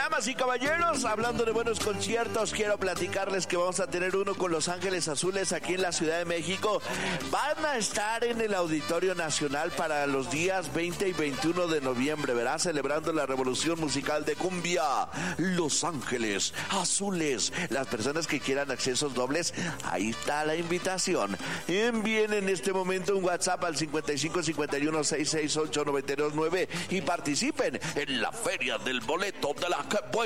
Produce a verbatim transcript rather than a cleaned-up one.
Damas y caballeros, hablando de buenos conciertos, quiero platicarles que vamos a tener uno con Los Ángeles Azules aquí en la Ciudad de México. Van a estar en el Auditorio Nacional para los días veinte y veintiuno de noviembre, ¿verdad? Celebrando la revolución musical de cumbia. Los Ángeles Azules. Las personas que quieran accesos dobles, ahí está la invitación. Envíen en este momento un WhatsApp al cincuenta y cinco cincuenta y uno sesenta y seis ocho noventa y dos nueve y participen en la Feria del Boleto de la que